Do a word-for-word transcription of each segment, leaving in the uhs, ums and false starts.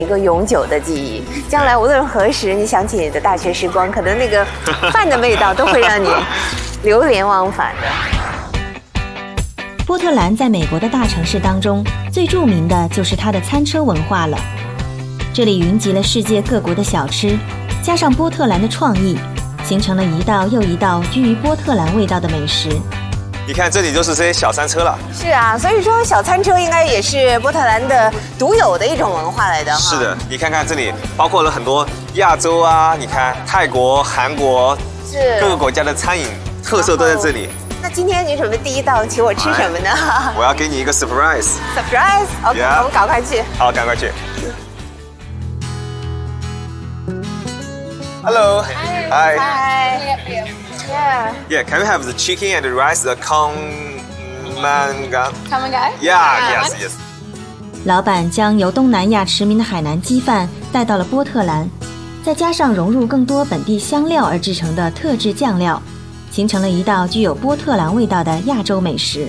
一个永久的记忆，将来无论何时你想起你的大学时光，可能那个饭的味道都会让你流连忘返的。 波特兰在美国的大城市当中，最著名的就是它的餐车文化了。这里云集了世界各国的小吃，加上波特兰的创意，形成了一道又一道居于波特兰味道的美食。 你看这里就是这些小餐车了。 是啊，所以说小餐车应该也是波特兰的独有的一种文化来的。 是的，你看看这里包括了很多亚洲啊，你看泰国、韩国， 是各个国家的餐饮特色都在这里。 那今天你准备第一道请我吃什么呢？ 我要给你一个 surprise。 surprise，OK，、okay, yeah. 我们赶快去。 好，赶快去。Hello. Hi. Hi. Yeah. Yeah. Can we have the chicken and the rice, the kham mangan? Kham mangan? Yeah. Yes. Yes. 老板将由东南亚驰名的海南鸡饭带到了波特兰，再加上融入更多本地香料而制成的特制酱料，形成了一道具有波特兰味道的亚洲美食。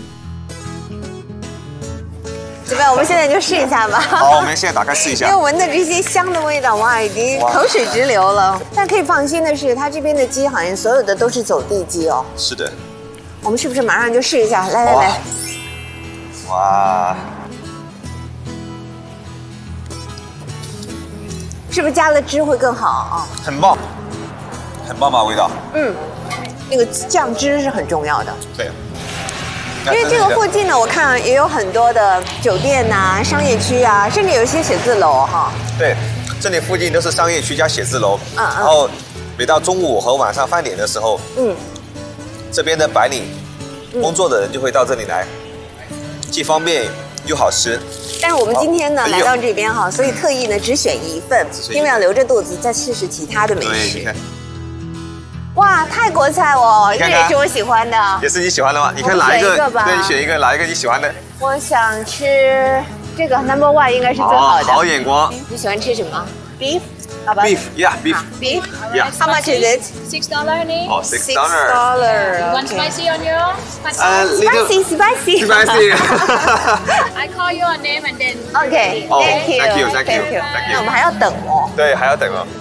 怎么样？我们现在就试一下吧。 好，我们现在打开试一下。 因为闻的这些香的味道，哇，已经口水直流了。但可以放心的是，它这边的鸡好像所有的都是走地鸡哦。 是的。 我们是不是马上就试一下？来来来。 哇。 是不是加了汁会更好啊？ 很棒，很棒吧味道。 嗯，那个酱汁是很重要的。 对。 因为这个附近呢，我看也有很多的酒店呐、啊、商业区啊，甚至有一些写字楼哈。 对，这里附近都是商业区加写字楼。嗯嗯。然后每到中午和晚上饭点的时候，嗯，这边的白领工作的人就会到这里来，既方便又好吃。 但是我们今天呢来到这边哈，所以特意呢只选一份，因为要留着肚子再试试其他的美食。 你看。 哇，泰国菜哦，这也是我喜欢的。 也是你喜欢的吗？你看哪一个？对，你选一个，哪一个你喜欢的？ 我想吃这个 number one 应该是最好的。 好眼光。 你喜欢吃什么 ？Beef， 好吧 ？Beef， yeah， beef。 Beef， yeah。 How much is it? Six dollar only. 哦 ，six dollar。Six dollar. One spicy on your? Spicy, spicy. Spicy. I call your name and then. Okay. Thank you. Thank you. Thank you. 那我们还要等哦。 对，还要等哦。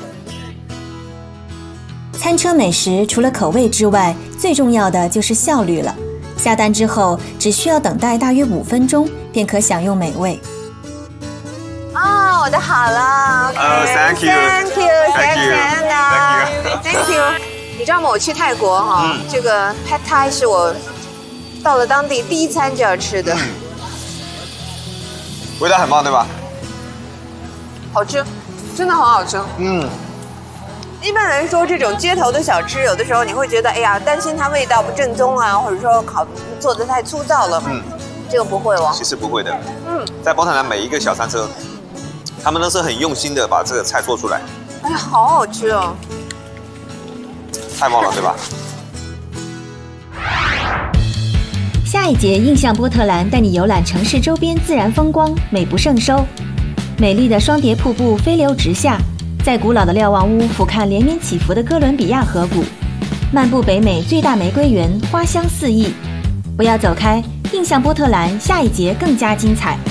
餐车美食除了口味之外，最重要的就是效率了。下单之后，只需要等待大约五分钟，便可享用美味。 哦，我的好了。 哦 ，Thank you，Thank you，Thank you，Thank you，你知道吗？我去泰国哈，这个 Pad Thai 是我到了当地第一餐就要吃的。 味道很棒，对吧？ 好吃，真的很好吃。嗯。一般来说，这种街头的小吃，有的时候你会觉得，哎呀，担心它味道不正宗啊，或者说烤做的太粗糙了。嗯，这个不会哦。 其实不会的。嗯，在波特兰每一个小餐车，他们都是很用心的把这个菜做出来。 哎呀，好好吃哦！ 太棒了，对吧？ 下一节印象波特兰带你游览城市周边自然风光，美不胜收。美丽的双叠瀑布飞流直下。在古老的瞭望屋俯瞰连绵起伏的哥伦比亚河谷，漫步北美最大玫瑰园，花香四溢。不要走开，印象波特兰下一节更加精彩。